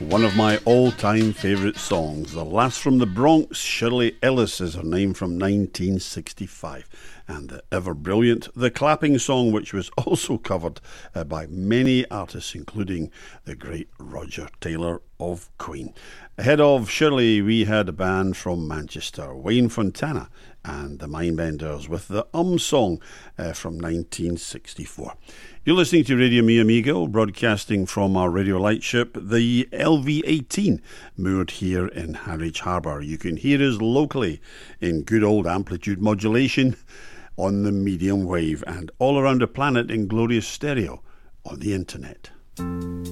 One of my all-time favourite songs, The Lass from the Bronx. Shirley Ellis is her name, from 1965. And the ever-brilliant The Clapping Song, which was also covered by many artists, including the great Roger Taylor of Queen. Ahead of Shirley, we had a band from Manchester, Wayne Fontana and the Mindbenders, with the Song from 1964. You're listening to Radio Mi Amigo, broadcasting from our radio lightship, the LV-18, moored here in Harwich Harbour. You can hear us locally in good old amplitude modulation on the medium wave, and all around the planet in glorious stereo on the internet.